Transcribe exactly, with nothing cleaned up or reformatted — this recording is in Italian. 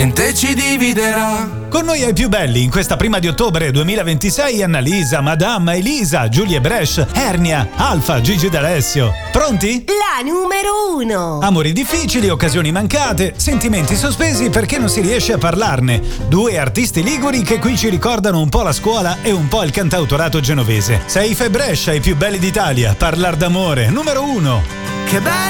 Niente ci dividerà. Con noi ai più belli in questa prima di ottobre duemilaventisei Annalisa, Madame, Elisa, Giulia Brescia, Ernia, Alfa, Gigi D'Alessio. Pronti? La numero uno. Amori difficili, occasioni mancate, sentimenti sospesi perché non si riesce a parlarne. Due artisti liguri che qui ci ricordano un po' la scuola e un po' il cantautorato genovese. Seifa e Brescia, i più belli d'Italia. Parlar d'amore, numero uno. Che bello